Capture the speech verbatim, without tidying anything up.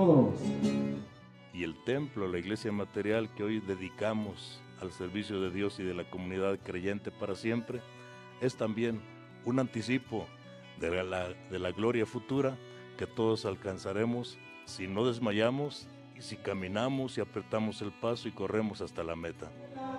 todos. Y el templo, la iglesia material que hoy dedicamos al servicio de Dios y de la comunidad creyente para siempre, es también un anticipo de la, de la gloria futura que todos alcanzaremos si no desmayamos y si caminamos y apretamos el paso y corremos hasta la meta.